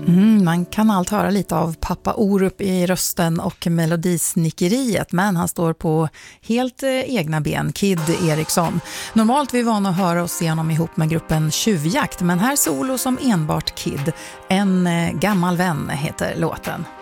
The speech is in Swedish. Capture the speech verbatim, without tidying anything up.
Mm, man kan allt höra lite av pappa Orup i rösten och melodisnickeriet, men han står på helt eh, egna ben, Kid Eriksson. Normalt är vi vana att höra och se honom ihop med gruppen Tjuvjakt, men här solo som enbart Kid. En eh, gammal vän heter låten.